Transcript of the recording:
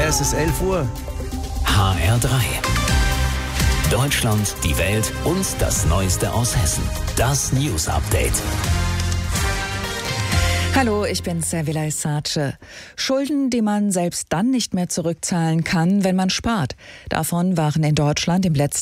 Es ist 11 Uhr. HR3. Deutschland, die Welt und das Neueste aus Hessen. Das News Update. Hallo, ich bin Servila Sace. Schulden, die man selbst dann nicht mehr zurückzahlen kann, wenn man spart. Davon waren in Deutschland im letzten